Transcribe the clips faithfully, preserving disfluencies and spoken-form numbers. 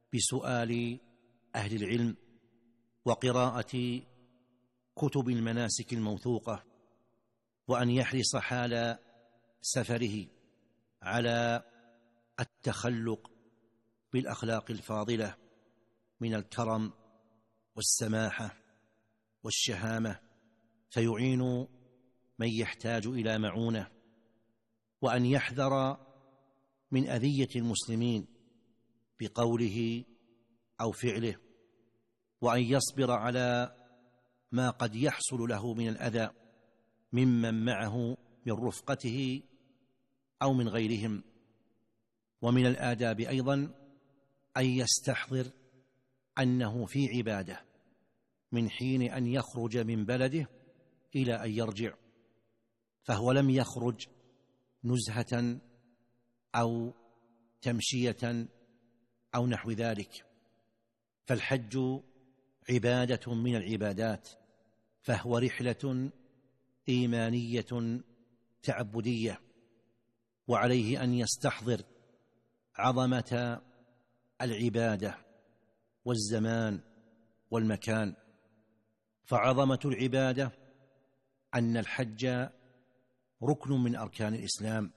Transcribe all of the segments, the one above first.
بسؤال أهل العلم وقراءة كتب المناسك الموثوقة، وأن يحرص حال سفره على التخلق بالأخلاق الفاضلة من الكرم والسماحة والشهامة، فيعين من يحتاج إلى معونة، وأن يحذر من أذية المسلمين بقوله أو فعله، وأن يصبر على ما قد يحصل له من الأذى ممن معه من رفقته أو من غيرهم. ومن الآداب أيضا أن يستحضر أنه في عبادة من حين أن يخرج من بلده إلى أن يرجع، فهو لم يخرج نزهة أو تمشية أو نحو ذلك، فالحج عبادة من العبادات، فهو رحلة إيمانية تعبدية، وعليه أن يستحضر عظمة العبادة والزمان والمكان. فعظمة العبادة أن الحج ركن من أركان الإسلام،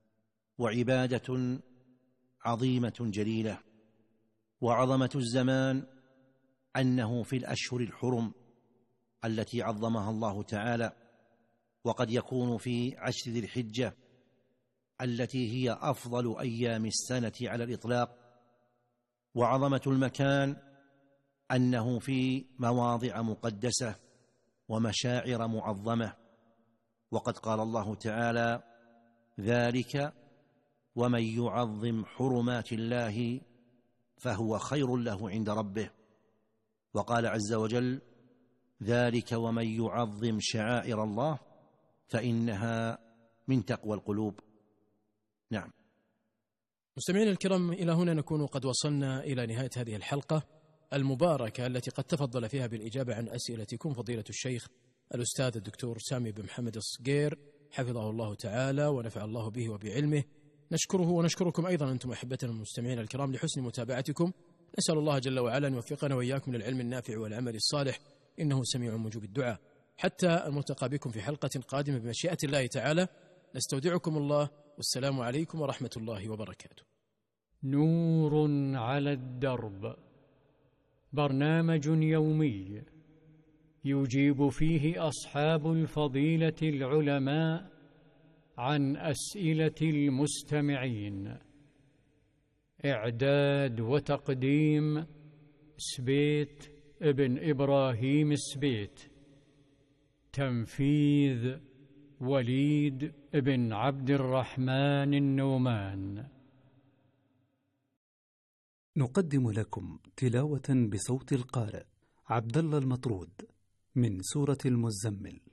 وعبادة عظيمة جليلة. وعظمة الزمان أنه في الأشهر الحرم التي عظمها الله تعالى، وقد يكون في عشر ذي الحجة التي هي أفضل أيام السنة على الإطلاق. وعظمة المكان أنه في مواضع مقدسة ومشاعر معظمة، وقد قال الله تعالى: ذلك ومن يعظم حرمات الله فهو خير له عند ربه. وقال عز وجل: ذلك ومن يعظم شعائر الله فإنها من تقوى القلوب. نعم. مستمعينا الكرام، إلى هنا نكون قد وصلنا إلى نهاية هذه الحلقة المباركة التي قد تفضل فيها بالإجابة عن أسئلتكم فضيلة الشيخ الأستاذ الدكتور سامي بن محمد الصقير حفظه الله تعالى ونفع الله به وبعلمه. نشكره ونشكركم أيضا أنتم أحبتنا المستمعين الكرام لحسن متابعتكم. نسأل الله جل وعلا أن يوفقنا وإياكم للعلم النافع والعمل الصالح، إنه سميع مجيب الدعاء. حتى الملتقى بكم في حلقة قادمة بمشيئة الله تعالى، نستودعكم الله، والسلام عليكم ورحمة الله وبركاته. نور على الدرب، برنامج يومي يجيب فيه أصحاب الفضيلة العلماء عن أسئلة المستمعين. إعداد وتقديم سبيت ابن إبراهيم السبيت. تنفيذ وليد ابن عبد الرحمن النومان. نقدم لكم تلاوة بصوت القارئ عبد الله المطرود من سورة المزمل.